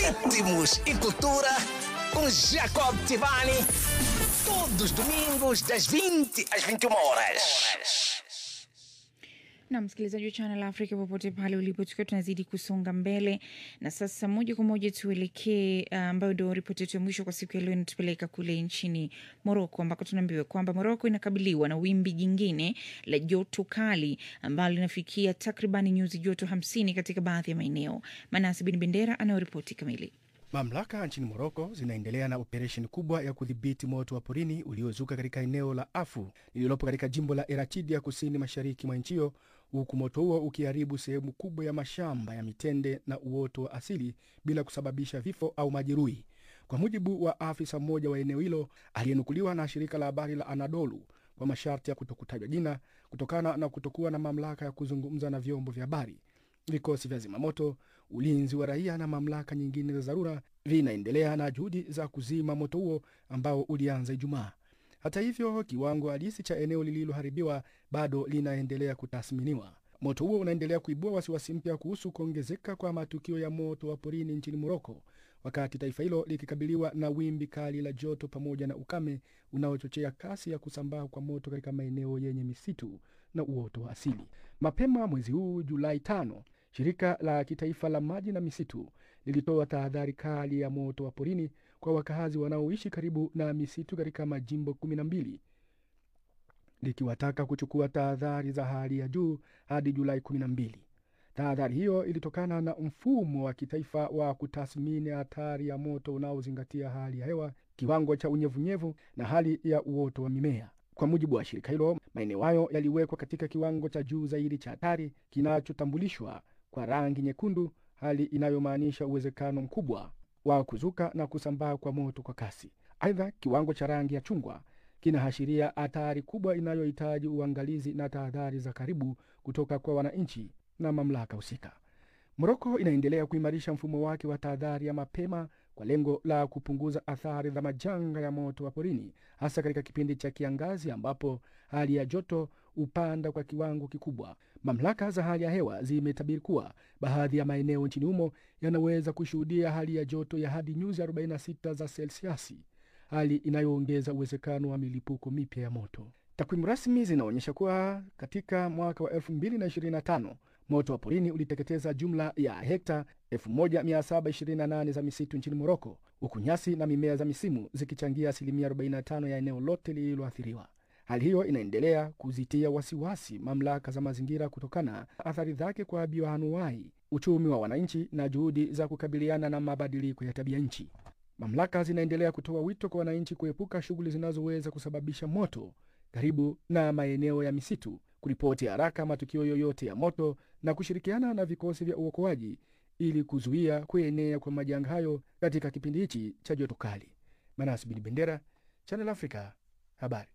ritmos e cultura com Jacob Tivani. Todos os domingos das 20 às 21 horas. Na msikilizaji wa Channel Africa popote pale ulipo, tukiwa tunazidi kusonga mbele na sasa moja kwa moja tuelekee ambayo ndio ripoti yetu ya mwisho kwa siku ya leo, inatupeleka kule nchini Morocco ambako tunaambiwa kwamba Morocco inakabiliwa na wimbi jingine la joto kali ambalo linafikia takriban nyuzi joto 50 katika baadhi ya maeneo. Manasi bin Bendera anayoripoti kamili. Mamlaka nchini Morocco zinaendelea na operesheni kubwa ya kudhibiti moto wa porini uliozuka katika eneo la Afu lililopo katika jimbo la Erachidia kusini mashariki mwa nchi hiyo, huku moto huo ukiharibu sehemu kubwa ya mashamba ya mitende na uoto wa asili bila kusababisha vifo au majeruhi. Kwa mujibu wa afisa mmoja wa eneo hilo aliyenukuliwa na shirika la habari la Anadolu kwa masharti ya kutokutajwa jina kutokana na kutokuwa na mamlaka ya kuzungumza na vyombo vya habari, vikosi vya zimamoto, ulinzi wa raia na mamlaka nyingine za dharura vinaendelea na juhudi za kuzima moto huo ambao ulianza Ijumaa. Hata hivyo, kiwango halisi cha eneo lililoharibiwa bado linaendelea kutathminiwa. Moto huo unaendelea kuibua wasiwasi mpya kuhusu kuongezeka kwa matukio ya moto wa porini nchini Morocco, wakati taifa hilo likikabiliwa na wimbi kali la joto pamoja na ukame unaochochea kasi ya kusambaa kwa moto katika maeneo yenye misitu na uoto wa asili. Mapema mwezi huu Julai 5, shirika la kitaifa la maji na misitu lilitoa tahadhari kali ya moto wa porini kwa wakazi wanaoishi karibu na misitu katika majimbo 12, likiwataka kuchukua tahadhari za hali ya juu hadi Julai 12. Tahadhari hiyo ilitokana na mfumo wa kitaifa wa kutathmini hatari ya moto unaozingatia hali ya hewa, kiwango cha unyevunyevu na hali ya uoto wa mimea. Kwa mujibu wa shirika hilo, maeneo hayo yaliwekwa katika kiwango cha juu zaidi cha hatari kinachotambulishwa kwa rangi nyekundu, hali inayomaanisha uwezekano mkubwa wa kuzuka na kusambaa kwa moto kwa kasi. Aidha, kiwango cha rangi ya chungwa kinaashiria hatari kubwa inayohitaji uangalizi na tahadhari za karibu kutoka kwa wananchi na mamlaka husika. Morocco inaendelea kuimarisha mfumo wake wa tahadhari ya mapema kwa lengo la kupunguza athari za majanga ya moto wa porini, hasa katika kipindi cha kiangazi ambapo hali ya joto upanda kwa kiwango kikubwa. Mamlaka za hali ya hewa zimetabiri kuwa baadhi ya maeneo nchini humo yanaweza kushuhudia hali ya joto ya hadi nyuzi 46 za selsiasi, hali inayoongeza uwezekano wa milipuko mipya ya moto. Takwimu rasmi zinaonyesha kuwa katika mwaka wa 2025 moto wa porini uliteketeza jumla ya hekta 1728 za misitu nchini Morocco, huku nyasi na mimea za misimu zikichangia 45% ya eneo lote lililoathiriwa. Hali hiyo inaendelea kuzitia wasiwasi mamlaka za mazingira kutokana na athari zake kwa bioanuwai, uchumi wa wananchi na juhudi za kukabiliana na mabadiliko ya tabia nchi. Mamlaka zinaendelea kutoa wito kwa wananchi kuepuka shughuli zinazoweza kusababisha moto karibu na maeneo ya misitu, kuripoti haraka matukio yoyote ya moto na kushirikiana na vikosi vya uokoaji ili kuzuia kuenea kwa majanga hayo katika kipindi hichi cha joto kali. Manasi bin Bendera, Channel Africa, habari.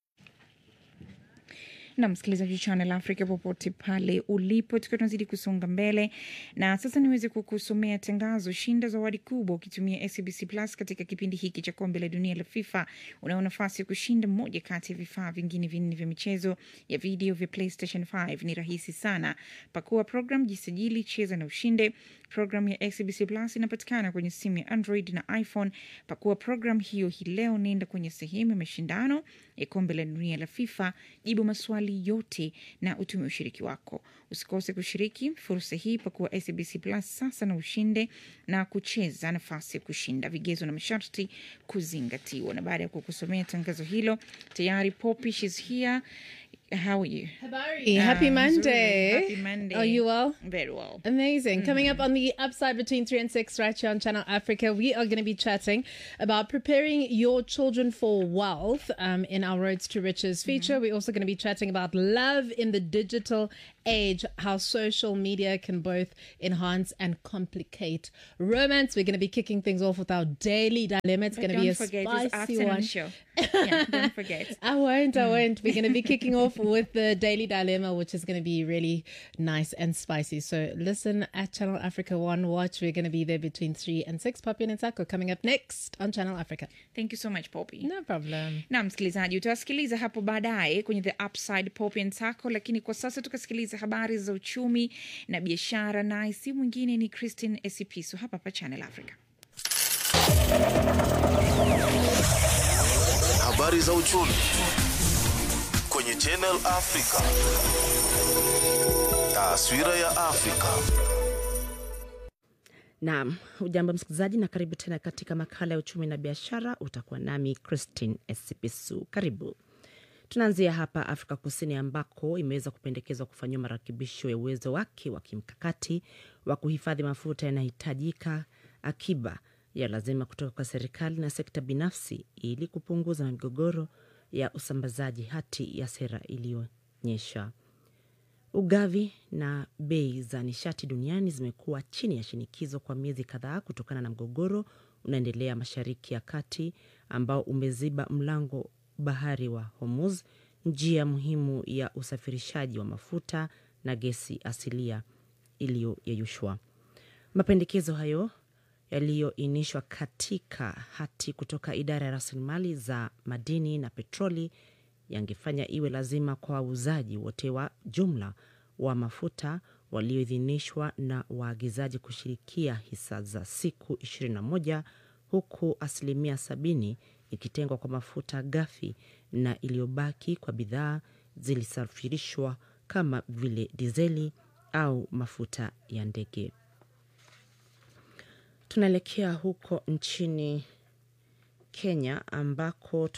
Na msikilizaji wa Channel Africa popote pale ulipo, tukiwa tunazidi kusonga mbele na sasa niweze kukusomea tangazo. Shinda zawadi kubwa ukitumia SABC Plus katika kipindi hiki cha kombe la dunia la FIFA. Una nafasi ya kushinda moja kati ya vifaa vingine 4 vya michezo ya video vya PlayStation 5. Ni rahisi sana. Pakua program, jisajili, cheza na ushinde. Program ya SABC Plus inapatikana kwenye simu ya Android na iPhone. Pakua program hiyo hii leo, nenda kwenye sehemu ya mashindano ya kombe la dunia la FIFA, jibu maswali yote na utume ushiriki wako. Usikose kushiriki fursa hii. Pakua SABC Plus sasa na ushinde na kucheza nafasi ya kushinda. Vigezo na masharti kuzingatiwa. Na baada ya kukusomea tangazo hilo, tayari Poppy, she's here. How are you? Habari. Happy Monday. Happy Monday. Are you well? Very well. Amazing. Coming up on the Upside between 3 and 6 right here on Channel Africa, we are going to be chatting about preparing your children for wealth in our Roads to Riches feature. We're also going to be chatting about love in the digital age, how social media can both enhance and complicate romance. We're going to be kicking things off with our daily dilemma. It's going to be a spicy one. Show. Yeah, don't forget. I won't. We're going to be kicking off with the Daily Dilemma, which is going to be really nice and spicy. So listen at Channel Africa 1 Watch. We're going to be there between 3 and 6. Poppy and Nsako coming up next on Channel Africa. Thank you so much, Poppy. No problem. Na msikilizaji, utasikiliza hapo baadaye kwenye The Upside Poppy and Nsako, lakini kwa sasa tukasikiliza kupata habari za uchumi na biashara, na si mwingine ni Christine Esipisu hapa pa Channel Africa. Habari za uchumi kwenye Channel Africa. Taswira ya Afrika. Naam, hujambo msikilizaji na karibu tena katika makala ya uchumi na biashara. Utakuwa nami Christine Esipisu. Karibu. Tunaanzia hapa Afrika Kusini ambako imeweza kupendekezwa kufanywa marekebisho ya uwezo wake wa kimkakati wa kuhifadhi mafuta yanayohitajika akiba ya lazima kutoka kwa serikali na sekta binafsi ili kupunguza migogoro ya usambazaji, hati ya sera iliyoonyesha. Ugavi na bei za nishati duniani zimekuwa chini ya shinikizo kwa miezi kadhaa kutokana na mgogoro unaendelea Mashariki ya Kati ambao umeziba mlango bahari wa Hormuz, njia muhimu ya usafirishaji wa mafuta na gesi asilia iliyoyeyushwa. Mapendekezo hayo yaliyoinishwa katika hati kutoka idara ya rasilimali za madini na petroli yangefanya iwe lazima kwa wauzaji wote wa jumla wa mafuta walioidhinishwa na waagizaji kushirikia hisa za siku 21, huku 70% ikitengwa kwa mafuta ghafi na iliyobaki kwa bidhaa zilisafirishwa kama vile dizeli au mafuta ya ndege. Tunaelekea huko nchini Kenya ambako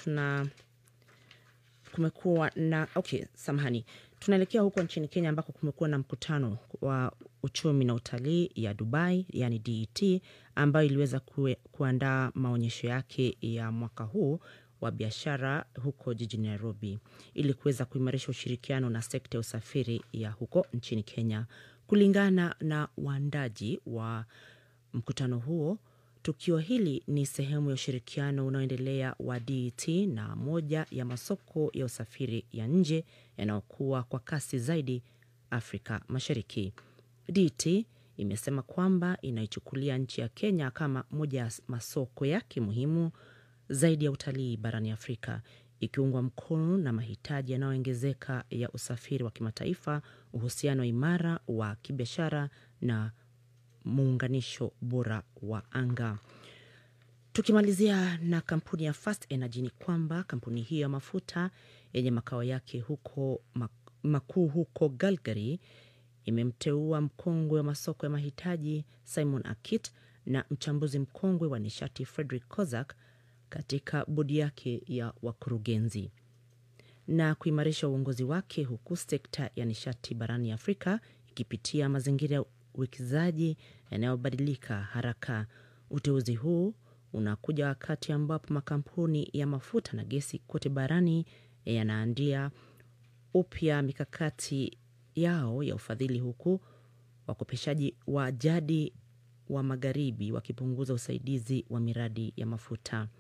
Tunaelekea huko nchini Kenya ambako kumekuwa na mkutano wa uchumi na utalii ya Dubai, yani DET, ambayo iliweza kuandaa maonyesho yake ya mwaka huu wa biashara huko jijini Nairobi ili kuweza kuimarisha ushirikiano na sekta ya usafiri ya huko nchini Kenya. Kulingana na waandaji wa mkutano huo, tukio hili ni sehemu ya ushirikiano unaoendelea wa DET na moja ya masoko ya usafiri ya nje yanayokuwa kwa kasi zaidi Afrika Mashariki. DET imesema kwamba inaichukulia nchi ya Kenya kama moja ya masoko yake muhimu zaidi ya utalii barani Afrika, ikiungwa mkono na mahitaji yanayoongezeka ya usafiri wa kimataifa, uhusiano imara wa kibiashara na muunganisho bora wa anga. Tukimalizia na kampuni ya Fast Energy ni kwamba kampuni hiyo ya mafuta yenye makao yake huko makuu huko Calgary imemteua mkongwe wa masoko ya mahitaji Simon Akit na mchambuzi mkongwe wa nishati Frederick Kozak katika bodi yake ya wakurugenzi na kuimarisha uongozi wake huku sekta ya nishati barani Afrika ikipitia mazingira ya uwekezaji yanayobadilika haraka. Uteuzi huu unakuja wakati ambapo makampuni ya mafuta na gesi kote barani yanaandia upya mikakati yao ya ufadhili, huku wakopeshaji wa jadi wa magharibi wakipunguza usaidizi wa miradi ya mafuta.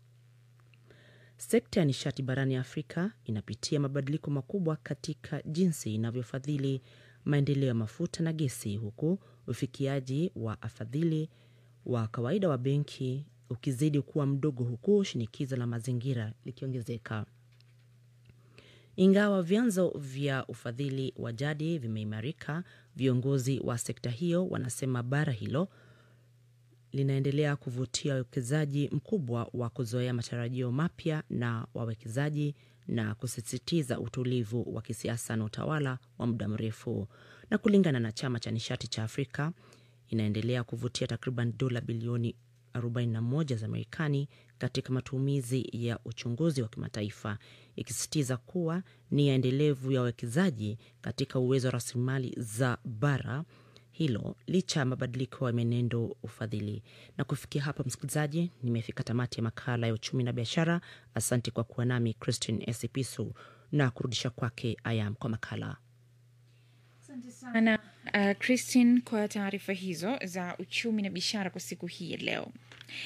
Sekta ya nishati barani Afrika inapitia mabadiliko makubwa katika jinsi inavyofadhili maendeleo ya mafuta na gesi, huku ufikiaji wa afadhili wa kawaida wa benki ukizidi kuwa mdogo, huku shinikizo la mazingira likiongezeka. Ingawa vyanzo vya ufadhili wa jadi vimeimarika, viongozi wa sekta hiyo wanasema bara hilo linaendelea kuvutia uwekezaji mkubwa wa kuzoea matarajio mapya na wawekezaji na kusisitiza utulivu wa kisiasa na utawala wa muda mrefu. Na kulingana na chama cha nishati cha Afrika, inaendelea kuvutia takriban dola bilioni 41 za Marekani katika matumizi ya uchunguzi wa kimataifa, ikisisitiza kuwa ni endelevu ya wawekezaji katika uwezo wa rasilimali za bara hilo licha mabadiliko ya menendo ufadhili. Na kufikia hapa msikilizaji, nimefika tamati ya makala ya uchumi na biashara. Asante kwa kuwa nami Christine Esipisu, na kurudisha kwake Ayam kwa makala. Asante sana Christine kwa taarifa hizo za uchumi na biashara kwa siku hii leo.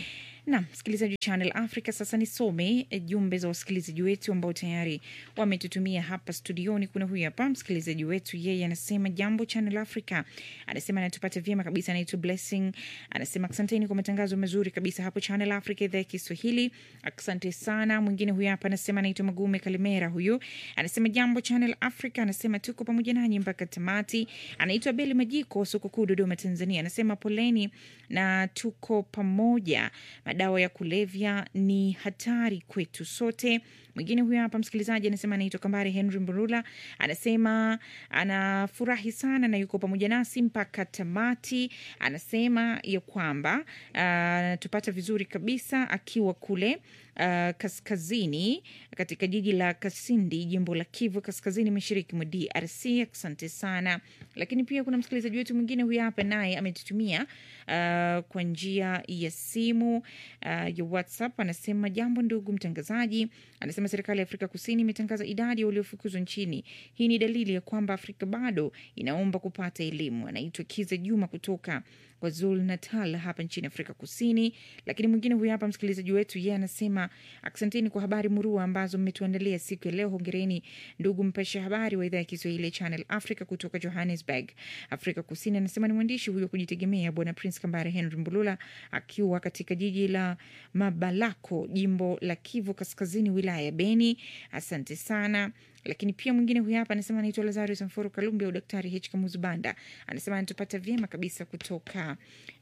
Na msikilizaji Channel Africa, sasa nisome jumbe za wasikilizaji wetu ambao tayari wametutumia hapa studioni. Kuna huyu hapa msikilizaji wetu, yeye anasema jambo Channel Africa, anasema anatupata vyema kabisa, anaitwa Blessing, anasema asanteni kwa matangazo mazuri kabisa hapo Channel Africa idhaa ya Kiswahili, asante sana. Mwingine huyu hapa anasema anaitwa Magume Kalimera, huyu anasema jambo Channel Africa, anasema tuko pamoja nanyi mpaka tamati. Anaitwa Beli Majiko, soko kuu Dodoma, Tanzania, anasema poleni na tuko pamoja, madawa ya kulevya ni hatari kwetu sote. Mwingine huyu hapa msikilizaji anasema anaitwa Kambare Henry Mburula, anasema anafurahi sana na yuko pamoja nasi mpaka tamati. Anasema ya kwamba tupata vizuri kabisa akiwa kule kaskazini katika jiji la Kasindi, jimbo la Kivu Kaskazini, mashariki mwa DRC. Asante sana. Lakini pia kuna msikilizaji wetu mwingine huyu hapa, naye ametutumia kwa njia ya simu ya WhatsApp. Anasema jambo ndugu mtangazaji, anasema serikali ya Afrika Kusini imetangaza idadi ya waliofukuzwa nchini. Hii ni dalili ya kwamba Afrika bado inaomba kupata elimu. Anaitwa Kiza Juma kutoka KwaZulu Natal hapa nchini Afrika Kusini. Lakini mwingine huyu hapa msikilizaji wetu, yeye anasema asanteni kwa habari murua ambazo mmetuandalia siku ya leo. Hongereni ndugu mpasha habari wa idhaa ya Kiswahili Channel Africa kutoka Johannesburg, Afrika Kusini. Anasema ni mwandishi huyo kujitegemea Bwana Prince Kambare Henry Mbulula akiwa katika jiji la Mabalako, jimbo la Kivu Kaskazini, wilaya ya Beni. Asante sana. Lakini pia mwingine huyu hapa anasema anaitwa Lazarus Mforo Kalumbi au Daktari H Kamuzubanda, anasema anatupata vyema kabisa kutoka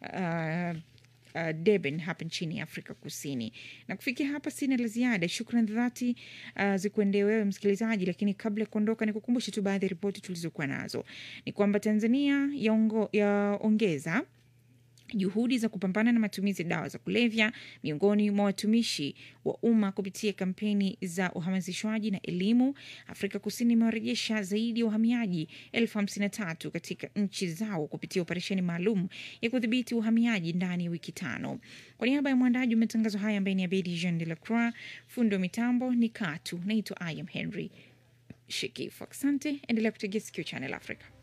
Durban hapa nchini Afrika Kusini. Na kufikia hapa sina la ziada. Shukrani dhati zikuendee wewe msikilizaji, lakini kabla ya kuondoka nikukumbushe tu baadhi ya ripoti tulizokuwa nazo. Ni kwamba Tanzania yaongeza juhudi za kupambana na matumizi ya dawa za kulevya miongoni mwa watumishi wa umma kupitia kampeni za uhamasishwaji na elimu. Afrika Kusini imewarejesha zaidi ya wahamiaji 53,000 katika nchi zao kupitia operesheni maalum ya kudhibiti uhamiaji ndani ya wiki 5. Kwa niaba ya mwandaji wa matangazo haya ambaye ni Abedi Jean de la Croix, fundi wa mitambo ni Katu, naitwa I am Henry Shekifu. Asante, endelea kutegea sikio Channel Africa.